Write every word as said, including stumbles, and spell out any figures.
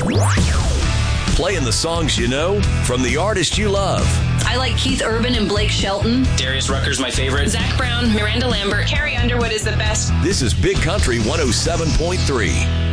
Playing the songs you know from the artist you love. I like Keith Urban and Blake Shelton. Darius Rucker's my favorite. Zach Brown, Miranda Lambert. Carrie Underwood is the best. This is Big Country one oh seven point three.